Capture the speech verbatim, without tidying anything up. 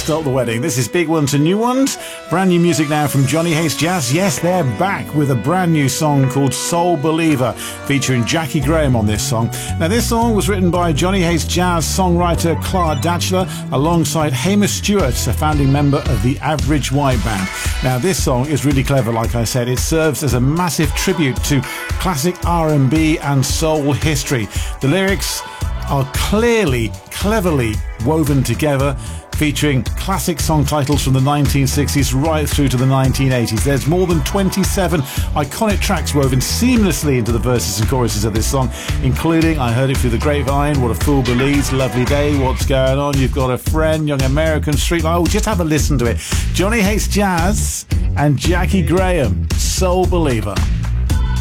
Stop the Wedding. This is Big Ones and New Ones. Brand new music now from Johnny Hates Jazz. Yes, they're back with a brand new song called Soul Believer, featuring Jackie Graham on this song. Now, this song was written by Johnny Hates Jazz songwriter Clark Datchler alongside Hamish Stewart, a founding member of the Average White Band. Now, this song is really clever, like I said. It serves as a massive tribute to classic R and B and soul history. The lyrics are clearly, cleverly woven together, featuring classic song titles from the nineteen sixties right through to the nineteen eighties. There's more than twenty-seven iconic tracks woven seamlessly into the verses and choruses of this song, including I Heard It Through the Grapevine, What a Fool Believes, Lovely Day, What's Going On, You've Got a Friend, Young American, Street Life. Oh, just have a listen to it. Johnny Hates Jazz and Jackie Graham, Soul Believer.